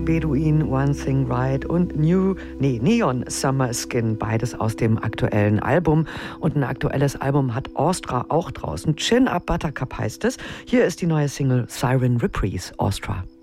Bedouin, One Thing Right und Neon Summer Skin, beides aus dem aktuellen Album. Und ein aktuelles Album hat Aostra auch draußen. Chin Up Buttercup heißt es. Hier ist die neue Single Siren Reprise, Aostra.